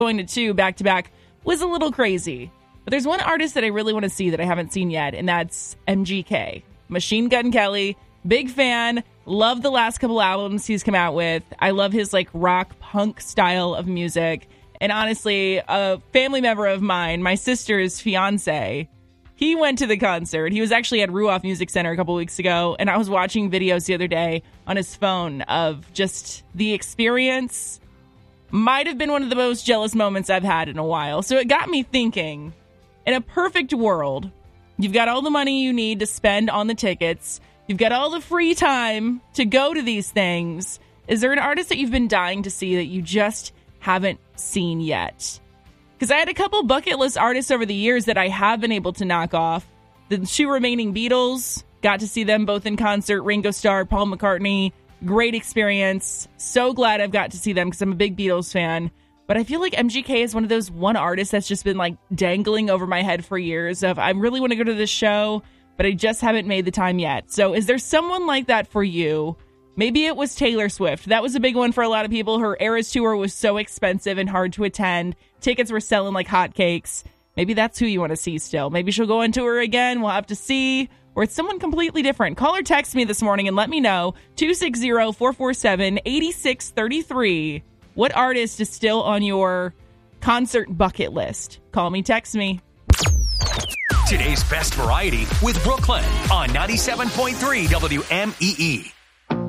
going to 2 back-to-back was a little crazy. But there's one artist that I really want to see that I haven't seen yet, and that's MGK. Machine Gun Kelly. Big fan. Love the last couple albums he's come out with. I love his like rock punk style of music. And honestly, a family member of mine, my sister's fiance, he went to the concert. He was actually at Ruoff Music Center a couple weeks ago, and I was watching videos the other day on his phone of just the experience. Might have been one of the most jealous moments I've had in a while. So it got me thinking, in a perfect world, you've got all the money you need to spend on the tickets. You've got all the free time to go to these things. Is there an artist that you've been dying to see that you just haven't seen yet? Because I had a couple bucket list artists over the years that I have been able to knock off. The 2 remaining Beatles, got to see them both in concert. Ringo Starr, Paul McCartney, great experience. So glad I've got to see them because I'm a big Beatles fan. But I feel like MGK is one of those one artists that's just been like dangling over my head for years of I really want to go to this show, but I just haven't made the time yet. So is there someone like that for you? Maybe it was Taylor Swift. That was a big one for a lot of people. Her Eras Tour was so expensive and hard to attend. Tickets were selling like hotcakes. Maybe that's who you want to see still. Maybe she'll go on tour again. We'll have to see. Or it's someone completely different. Call or text me this morning and let me know. 260-447-8633. What artist is still on your concert bucket list? Call me, text me. Today's best variety with Brooklyn on 97.3 WMEE.